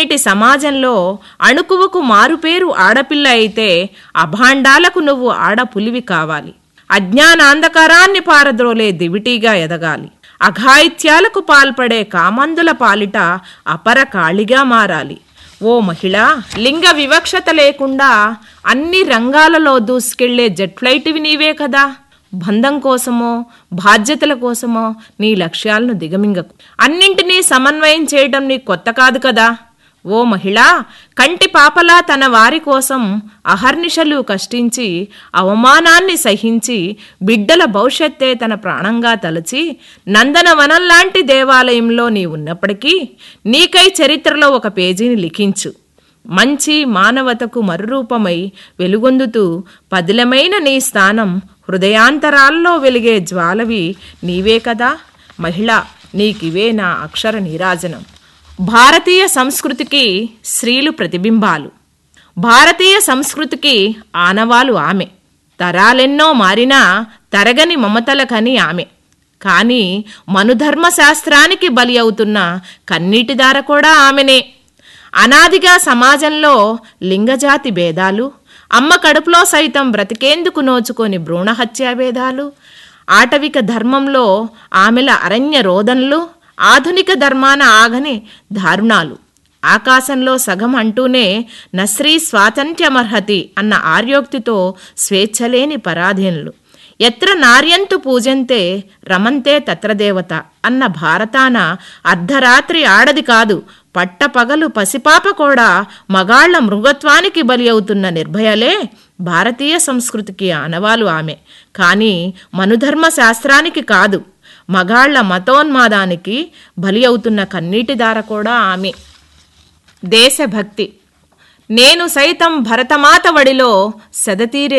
నేటి సమాజంలో అణుకువకు మారుపేరు ఆడపిల్ల అయితే అభాండాలకు నువ్వు ఆడపులివి కావాలి. అజ్ఞానాంధకారాన్ని పారద్రోలే దివిటీగా ఎదగాలి. అఘాయిత్యాలకు పాల్పడే కామందుల పాలిట అపర కాళిగా మారాలి. ఓ మహిళ, లింగ వివక్షత లేకుండా అన్ని రంగాలలో దూసుకెళ్లే జెట్ ఫ్లైట్వి నీవే కదా. బంధం కోసమో బాధ్యతల కోసమో నీ లక్ష్యాలను దిగమింగకు. అన్నింటినీ సమన్వయం చేయడం నీ కొత్త కాదు కదా. ఓ మహిళ, కంటి పాపలా తన వారి కోసం అహర్నిశలు కష్టించి అవమానాన్ని సహించి బిడ్డల భవిష్యత్తే తన ప్రాణంగా తలచి నందనవనంలాంటి దేవాలయంలో నీ ఉన్నప్పటికీ నీకై చరిత్రలో ఒక పేజీని లిఖించు. మంచి మానవతకు మరురూపమై వెలుగొందుతూ పదిలమైన నీ స్థానం హృదయాంతరాల్లో వెలిగే జ్వాలవి నీవే కదా. మహిళ, నీకివే నా అక్షర నీరాజనం. భారతీయ సంస్కృతికి స్త్రీలు ప్రతిబింబాలు. భారతీయ సంస్కృతికి ఆనవాలు ఆమె. తరాలెన్నో మారినా తరగని మమతలకని ఆమె. కానీ మనుధర్మశాస్త్రానికి బలి అవుతున్న కన్నీటిదార కూడా ఆమెనే. అనాదిగా సమాజంలో లింగజాతి భేదాలు, అమ్మ కడుపులో సైతం బ్రతికేందుకు నోచుకొని భ్రూణహత్యా భేదాలు, ఆటవిక ధర్మంలో ఆమెల అరణ్య రోదనలు, ఆధునిక ధర్మాన ఆగని దారుణాలు, ఆకాశంలో సగం అంటూనే నస్రీ స్వాతంత్ర్యమర్హతి అన్న ఆర్యోక్తితో స్వేచ్ఛలేని పరాధీనులు, ఎత్ర నార్యంతు పూజంతే రమంతే తత్రదేవత అన్న భారతాన అర్ధరాత్రి ఆడది కాదు, పట్టపగలు పసిపాప కూడా మగాళ్ల మృగత్వానికి బలి అవుతున్న నిర్భయలే భారతీయ సంస్కృతికి ఆనవాలు ఆమె. కానీ మనుధర్మ శాస్త్రానికి కాదు, మగాళ్ల మతోన్మాదానికి బలి అవుతున్న కన్నీటిదార కూడా ఆమె. దేశభక్తి. నేను సైతం భరతమాత వడిలో సెదతీరే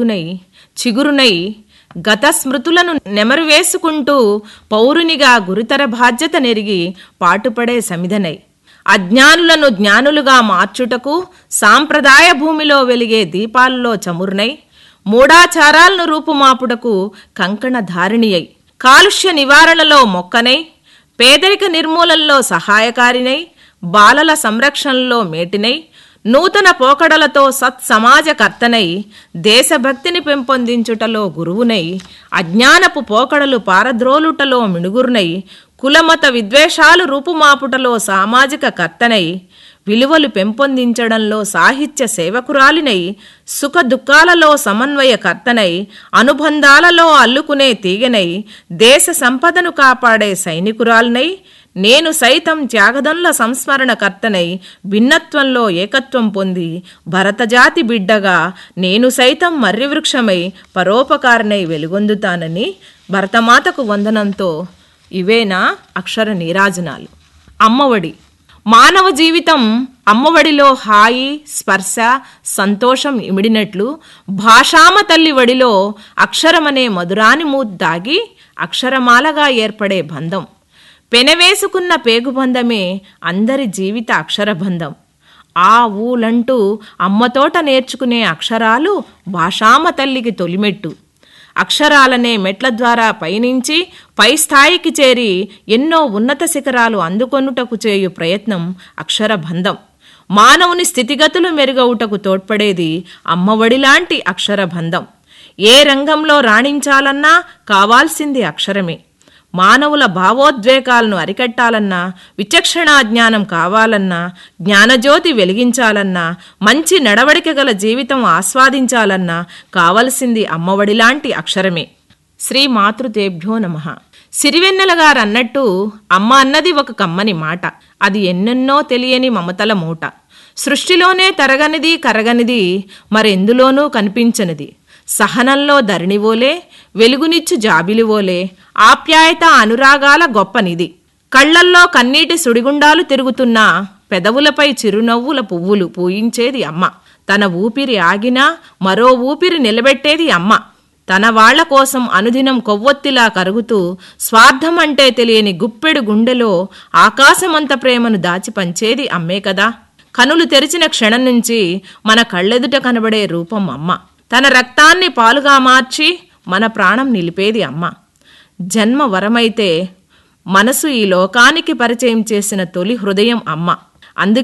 చిగురునై గత స్మృతులను నెమరు వేసుకుంటూ పౌరునిగా గురుతర బాధ్యత నెరిగి పాటుపడే సమిధనై, అజ్ఞానులను జ్ఞానులుగా మార్చుటకు సాంప్రదాయ భూమిలో వెలిగే దీపాల్లో చమురునై, మూఢాచారాలను రూపుమాపుటకు కంకణ ధారిణి అయి, కాలుష్య నివారణలో మొక్కనై, పేదరిక నిర్మూలనలో సహాయకారినై, బాలల సంరక్షణలో మేటినై, నూతన పోకడలతో సత్సమాజకర్తనై, దేశభక్తిని పెంపొందించుటలో గురువునై, అజ్ఞానపు పోకడలు పారద్రోలుటలో మిణుగురునై, కులమత విద్వేషాలు రూపుమాపుటలో సామాజిక కర్తనై, విలువలు పెంపొందించడంలో సాహిత్య సేవకురాలినై, సుఖ దుఃఖాలలో సమన్వయకర్తనై, అనుబంధాలలో అల్లుకునే తీగనై, దేశ సంపదను కాపాడే సైనికురాలినై, నేను సైతం త్యాగదనుల సంస్మరణకర్తనై, భిన్నత్వంలో ఏకత్వం పొంది భరతజాతి బిడ్డగా నేను సైతం మర్రివృక్షమై పరోపకారనై వెలుగొందుతానని భరతమాతకు వందనంతో ఇవేనా అక్షర నీరాజనాలు. అమ్మఒడి. మానవ జీవితం అమ్మఒడిలో హాయి, స్పర్శ, సంతోషం ఇమిడినట్లు భాషామ తల్లి వడిలో అక్షరమనే మధురాని మూద్దాగి అక్షరమాలగా ఏర్పడే బంధం. పెనవేసుకున్న పేగుబంధమే అందరి జీవిత అక్షరబంధం. ఆ ఊలంటూ అమ్మతోట నేర్చుకునే అక్షరాలు భాషామ తల్లికి తొలిమెట్టు. అక్షరాలనే మెట్ల ద్వారా పయనించి పై స్థాయికి చేరి ఎన్నో ఉన్నత శిఖరాలు అందుకొనుటకు చేయు ప్రయత్నం అక్షరబంధం. మానవుని స్థితిగతులు మెరుగవుటకు తోడ్పడేది అమ్మఒడిలాంటి అక్షరబంధం. ఏ రంగంలో రాణించాలన్నా కావాల్సింది అక్షరమే. మానవుల భావోద్వేగాలను అరికట్టాలన్నా, విచక్షణా జ్ఞానం కావాలన్నా, జ్ఞానజ్యోతి వెలిగించాలన్నా, మంచి నడవడిక గల జీవితం ఆస్వాదించాలన్నా కావలసింది అమ్మఒడిలాంటి అక్షరమే. శ్రీ మాతృదేభ్యో నమః. సిరివెన్నెలగారన్నట్టు అమ్మ అన్నది ఒక కమ్మని మాట. అది ఎన్నెన్నో తెలియని మమతల మూట. సృష్టిలోనే తరగనిది కరగనిది, మరెందులోనూ కనిపించనిది. సహనంలో ధరణివోలే, వెలుగునిచ్చు జాబిలివోలే, ఆప్యాయత అనురాగాల గొప్పనిది. కళ్లల్లో కన్నీటి సుడిగుండాలు తిరుగుతున్నా పెదవులపై చిరునవ్వుల పువ్వులు పూయించేది అమ్మ. తన ఊపిరి ఆగినా మరో ఊపిరి నిలబెట్టేది అమ్మ. తన వాళ్ల కోసం అనుదినం కొవ్వొత్తిలా కరుగుతూ స్వార్థం అంటే తెలియని గుప్పెడు గుండెలో ఆకాశమంత ప్రేమను దాచి పంచేది అమ్మే కదా. కనులు తెరిచిన క్షణం నుంచి మన కళ్ళెదుట కనబడే రూపం అమ్మ. తన రక్తాన్ని పాలుగా మార్చి మన ప్రాణం నిలిపేది అమ్మ. జన్మ వరమైతే మనసు ఈ లోకానికి పరిచయం చేసిన తొలి హృదయం అమ్మ. అందుకే